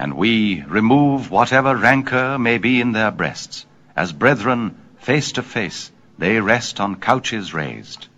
And we remove whatever rancor may be in their breasts. As brethren, face to face, they rest on couches raised.